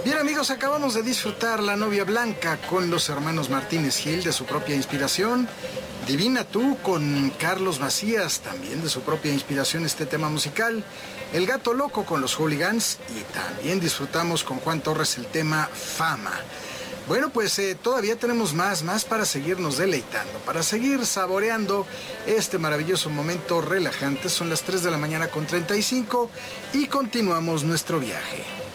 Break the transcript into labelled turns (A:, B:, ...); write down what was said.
A: Bien amigos, acabamos de disfrutar La novia blanca con los hermanos Martínez Gil de su propia inspiración. Divina tú con Carlos Macías, también de su propia inspiración este tema musical. El gato loco con los Hooligans y también disfrutamos con Juan Torres el tema Fama. Bueno, pues todavía tenemos más para seguirnos deleitando, para seguir saboreando este maravilloso momento relajante. Son las 3 de la mañana con 35 y continuamos nuestro viaje.